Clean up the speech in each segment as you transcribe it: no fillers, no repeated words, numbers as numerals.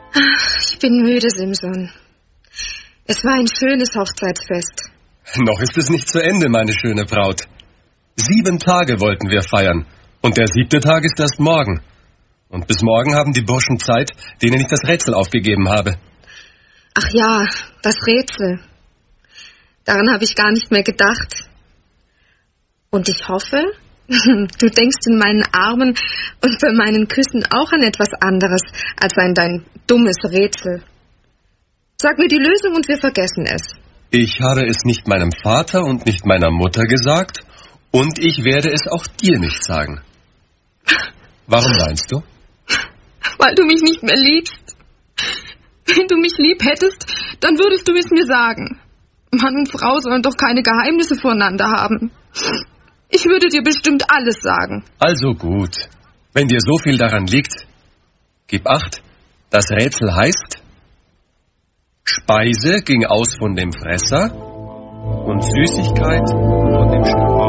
Ach, ich bin müde, Simson. Es war ein schönes Hochzeitsfest. Noch ist es nicht zu Ende, meine schöne Braut. 7 Tage wollten wir feiern. Und der 7. Tag ist erst morgen. Und bis morgen haben die Burschen Zeit, denen ich das Rätsel aufgegeben habe. Ach ja, das Rätsel. Daran habe ich gar nicht mehr gedacht. Und ich hoffe, du denkst in meinen Armen und bei meinen Küssen auch an etwas anderes als an dein dummes Rätsel. Sag mir die Lösung und wir vergessen es. Ich habe es nicht meinem Vater und nicht meiner Mutter gesagt und ich werde es auch dir nicht sagen. Warum weinst du? Weil du mich nicht mehr liebst. Wenn du mich lieb hättest, dann würdest du es mir sagen. Mann und Frau sollen doch keine Geheimnisse voneinander haben. Ich würde dir bestimmt alles sagen. Also gut. Wenn dir so viel daran liegt, gib acht. Das Rätsel heißt: Speise ging aus von dem Fresser und Süßigkeit von dem Schlucker.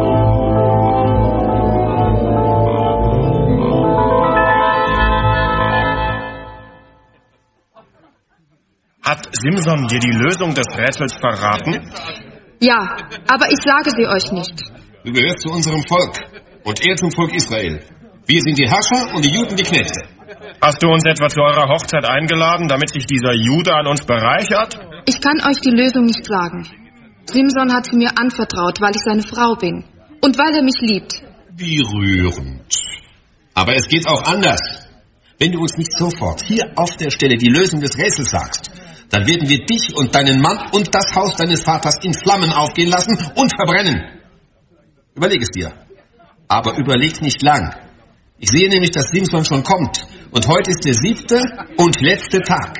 Hat Simson dir die Lösung des Rätsels verraten? Ja, aber ich sage sie euch nicht. Du gehörst zu unserem Volk und er zum Volk Israel. Wir sind die Herrscher und die Juden die Knechte. Hast du uns etwa zu eurer Hochzeit eingeladen, damit sich dieser Jude an uns bereichert? Ich kann euch die Lösung nicht sagen. Simson hat sie mir anvertraut, weil ich seine Frau bin. Und weil er mich liebt. Wie rührend. Aber es geht auch anders. Wenn du uns nicht sofort hier auf der Stelle die Lösung des Rätsels sagst, dann werden wir dich und deinen Mann und das Haus deines Vaters in Flammen aufgehen lassen und verbrennen. Überleg es dir. Aber überleg nicht lang. Ich sehe nämlich, dass Simson schon kommt. Und heute ist der 7. und letzte Tag.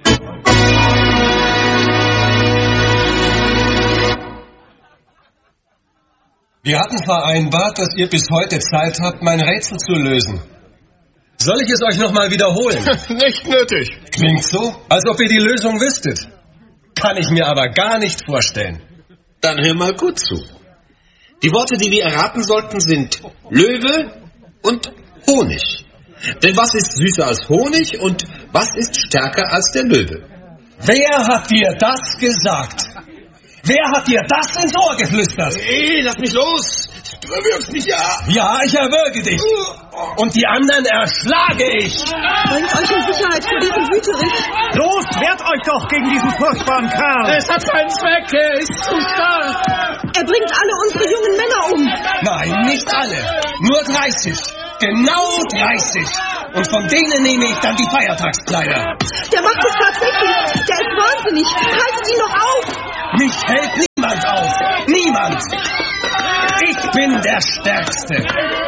Wir hatten vereinbart, dass ihr bis heute Zeit habt, mein Rätsel zu lösen. Soll ich es euch nochmal wiederholen? Nicht nötig. Klingt so, als ob ihr die Lösung wüsstet. Kann ich mir aber gar nicht vorstellen. Dann hör mal gut zu. Die Worte, die wir erraten sollten, sind Löwe und Honig. Denn was ist süßer als Honig und was ist stärker als der Löwe? Wer hat dir das gesagt? Wer hat dir das ins Ohr geflüstert? Hey, lass mich los! Du erwürgst mich ja! Ja, ich erwürge dich. Und die anderen erschlage ich. Bringt euch in Sicherheit vor diesem Wüterich. Los, wehrt euch doch gegen diesen furchtbaren Kerl. Es hat keinen Zweck, er ist zu stark. Er bringt alle unsere jungen Männer um. Nein, nicht alle. Nur 30. Genau 30. Und von denen nehme ich dann die Feiertagskleider. Der macht es tatsächlich. Der ist wahnsinnig. Haltet ihn noch auf. Mich hält niemand auf. Niemand. Ich bin der Stärkste.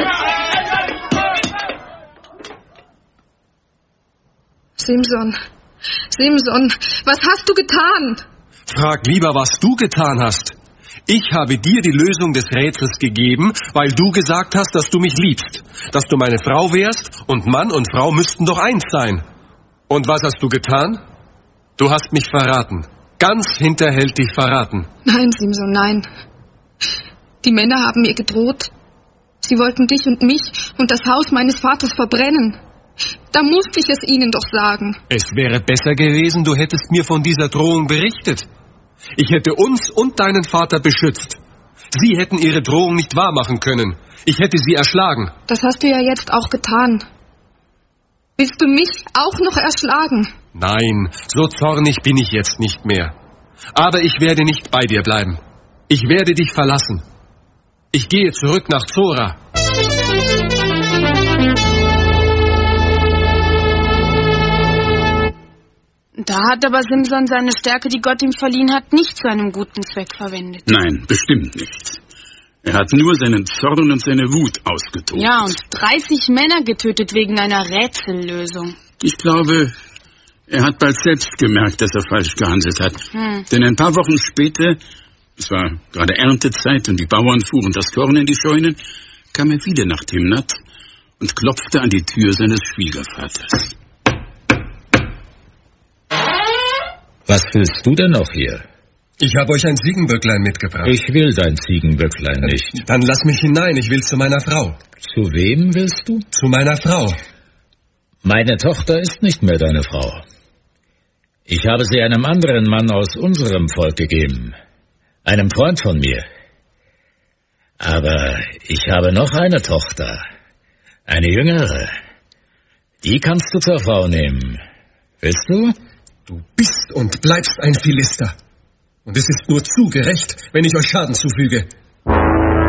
Simson, was hast du getan? Frag lieber, was du getan hast. Ich habe dir die Lösung des Rätsels gegeben, weil du gesagt hast, dass du mich liebst, dass du meine Frau wärst und Mann und Frau müssten doch eins sein. Und was hast du getan? Du hast mich verraten. Ganz hinterhältig verraten. Nein, Simson, nein. Die Männer haben mir gedroht. Sie wollten dich und mich und das Haus meines Vaters verbrennen. Da musste ich es ihnen doch sagen. Es wäre besser gewesen, du hättest mir von dieser Drohung berichtet. Ich hätte uns und deinen Vater beschützt. Sie hätten ihre Drohung nicht wahrmachen können. Ich hätte sie erschlagen. Das hast du ja jetzt auch getan. Willst du mich auch noch erschlagen? Nein, so zornig bin ich jetzt nicht mehr. Aber ich werde nicht bei dir bleiben. Ich werde dich verlassen. Ich gehe zurück nach Zora. Da hat aber Simson seine Stärke, die Gott ihm verliehen hat, nicht zu einem guten Zweck verwendet. Nein, bestimmt nicht. Er hat nur seinen Zorn und seine Wut ausgetobt. Ja, und 30 Männer getötet wegen einer Rätsellösung. Ich glaube, er hat bald selbst gemerkt, dass er falsch gehandelt hat. Denn ein paar Wochen später, es war gerade Erntezeit und die Bauern fuhren das Korn in die Scheunen, kam er wieder nach Timnat und klopfte an die Tür seines Schwiegervaters. Was willst du denn noch hier? Ich habe euch ein Ziegenböcklein mitgebracht. Ich will dein Ziegenböcklein nicht. Dann lass mich hinein, ich will zu meiner Frau. Zu wem willst du? Zu meiner Frau. Meine Tochter ist nicht mehr deine Frau. Ich habe sie einem anderen Mann aus unserem Volk gegeben, einem Freund von mir. Aber ich habe noch eine Tochter, eine jüngere. Die kannst du zur Frau nehmen. Willst du? Du bist und bleibst ein Philister. Und es ist nur zu gerecht, wenn ich euch Schaden zufüge.